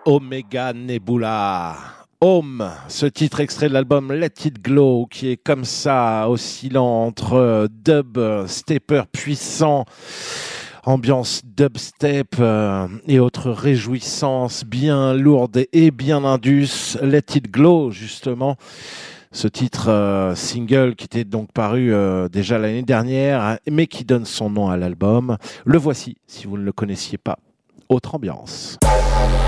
Omega Nebula. Home, ce titre extrait de l'album Let It Glow, qui est comme ça, oscillant entre dub, stepper puissant, ambiance dubstep et autres réjouissances bien lourdes et bien indus. Let It Glow, justement. Ce titre single qui était donc paru déjà l'année dernière, mais qui donne son nom à l'album. Le voici, si vous ne le connaissiez pas. Autre ambiance.